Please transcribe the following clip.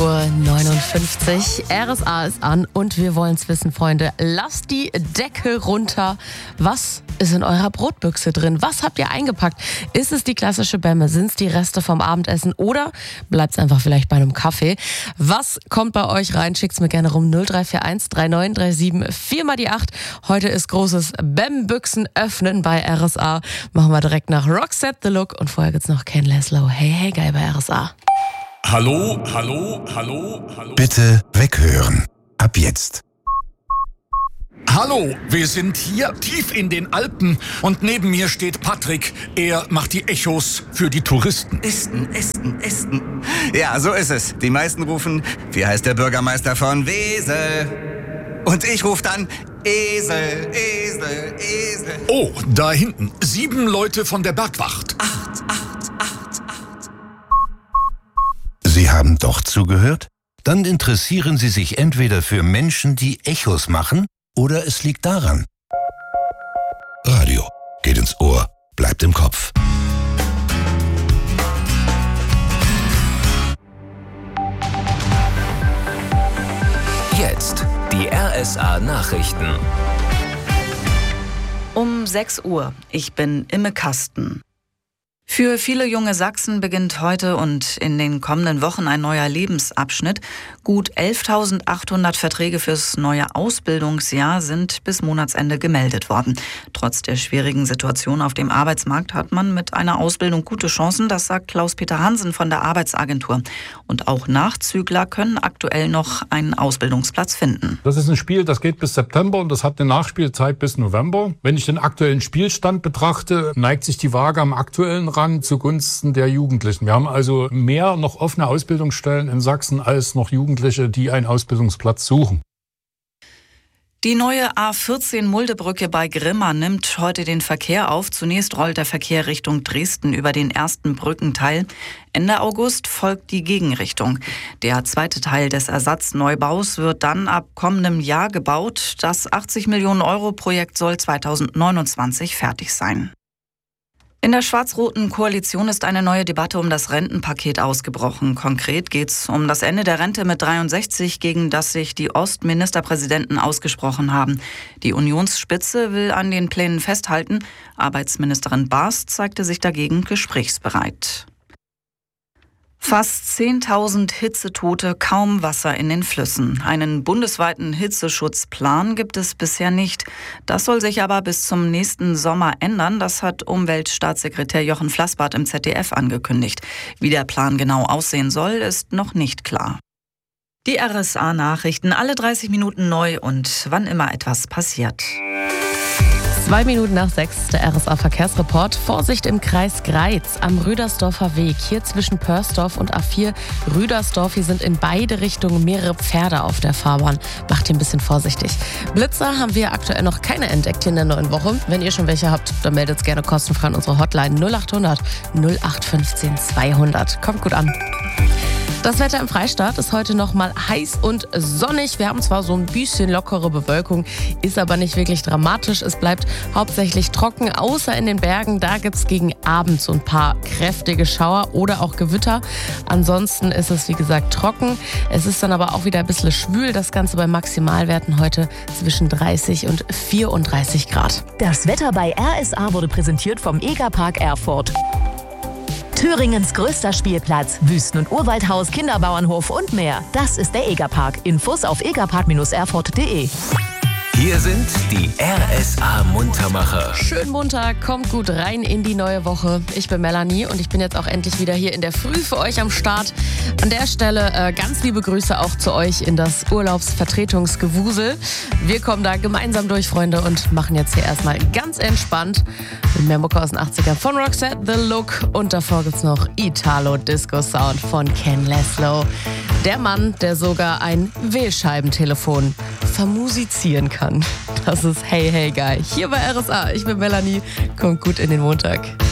6:59 Uhr. RSA ist an und wir wollen es wissen, Freunde. Lasst die Deckel runter. Was ist in eurer Brotbüchse drin? Was habt ihr eingepackt? Ist es die klassische Bämme? Sind es die Reste vom Abendessen? Oder bleibt es einfach vielleicht bei einem Kaffee? Was kommt bei euch rein? Schickt's mir gerne rum. 0341 3937 4 mal die 8. Heute ist großes Bäm-Büchsen öffnen bei RSA. Machen wir direkt nach Roxette The Look und vorher gibt's noch Ken Laszlo. Hey, hey, geil bei RSA. Hallo, hallo, hallo, hallo. Bitte weghören. Ab jetzt. Hallo, wir sind hier tief in den Alpen und neben mir steht Patrick. Er macht die Echos für die Touristen. Esten. Ja, so ist es. Die meisten rufen, wie heißt der Bürgermeister von Wesel? Und ich rufe dann Esel. Oh, da hinten. 7 Leute von der Bergwacht. 8. Sie haben doch zugehört? Dann interessieren Sie sich entweder für Menschen, die Echos machen, oder es liegt daran. Radio geht ins Ohr, bleibt im Kopf. Jetzt die RSA-Nachrichten. Um 6 Uhr. Ich bin Imme Kasten. Für viele junge Sachsen beginnt heute und in den kommenden Wochen ein neuer Lebensabschnitt. Gut 11.800 Verträge fürs neue Ausbildungsjahr sind bis Monatsende gemeldet worden. Trotz der schwierigen Situation auf dem Arbeitsmarkt hat man mit einer Ausbildung gute Chancen, das sagt Klaus-Peter Hansen von der Arbeitsagentur. Und auch Nachzügler können aktuell noch einen Ausbildungsplatz finden. Das ist ein Spiel, das geht bis September und das hat eine Nachspielzeit bis November. Wenn ich den aktuellen Spielstand betrachte, neigt sich die Waage am aktuellen Rang zugunsten der Jugendlichen. Wir haben also mehr noch offene Ausbildungsstellen in Sachsen als noch Jugendliche, die einen Ausbildungsplatz suchen. Die neue A14 Muldebrücke bei Grimma nimmt heute den Verkehr auf. Zunächst rollt der Verkehr Richtung Dresden über den ersten Brückenteil. Ende August folgt die Gegenrichtung. Der zweite Teil des Ersatzneubaus wird dann ab kommendem Jahr gebaut. Das 80 Millionen Euro Projekt soll 2029 fertig sein. In der schwarz-roten Koalition ist eine neue Debatte um das Rentenpaket ausgebrochen. Konkret geht es um das Ende der Rente mit 63, gegen das sich die Ostministerpräsidenten ausgesprochen haben. Die Unionsspitze will an den Plänen festhalten. Arbeitsministerin Baas zeigte sich dagegen gesprächsbereit. Fast 10.000 Hitzetote, kaum Wasser in den Flüssen. Einen bundesweiten Hitzeschutzplan gibt es bisher nicht. Das soll sich aber bis zum nächsten Sommer ändern. Das hat Umweltstaatssekretär Jochen Flassbart im ZDF angekündigt. Wie der Plan genau aussehen soll, ist noch nicht klar. Die RSA-Nachrichten alle 30 Minuten neu und wann immer etwas passiert. 2 Minuten nach 6, der RSA-Verkehrsreport. Vorsicht im Kreis Greiz am Rüdersdorfer Weg. Hier zwischen Pörsdorf und A4 Rüdersdorf. Hier sind in beide Richtungen mehrere Pferde auf der Fahrbahn. Macht ihr ein bisschen vorsichtig. Blitzer haben wir aktuell noch keine entdeckt hier in der neuen Woche. Wenn ihr schon welche habt, dann meldet es gerne kostenfrei an unsere Hotline 0800 0815 200. Kommt gut an. Das Wetter im Freistaat ist heute noch mal heiß und sonnig. Wir haben zwar so ein bisschen lockere Bewölkung, ist aber nicht wirklich dramatisch. Es bleibt hauptsächlich trocken, außer in den Bergen. Da gibt es gegen Abend so ein paar kräftige Schauer oder auch Gewitter. Ansonsten ist es, wie gesagt, trocken. Es ist dann aber auch wieder ein bisschen schwül. Das Ganze bei Maximalwerten heute zwischen 30 und 34 Grad. Das Wetter bei RSA wurde präsentiert vom Egerpark Erfurt. Thüringens größter Spielplatz, Wüsten- und Urwaldhaus, Kinderbauernhof und mehr. Das ist der Egerpark. Infos auf egerpark-erfurt.de. Hier sind die RSA-Muntermacher. Schön munter, kommt gut rein in die neue Woche. Ich bin Melanie und ich bin jetzt auch endlich wieder hier in der Früh für euch am Start. An der Stelle ganz liebe Grüße auch zu euch in das Urlaubsvertretungsgewusel. Wir kommen da gemeinsam durch, Freunde, und machen jetzt hier erstmal ganz entspannt mit mehr Mucke aus den 80ern von Roxette The Look. Und davor gibt's noch Italo-Disco-Sound von Ken Laszlo. Der Mann, der sogar ein Wählscheibentelefon vermusizieren kann. Das ist Hey Hey Guy. Hier bei RSA. Ich bin Melanie. Kommt gut in den Montag.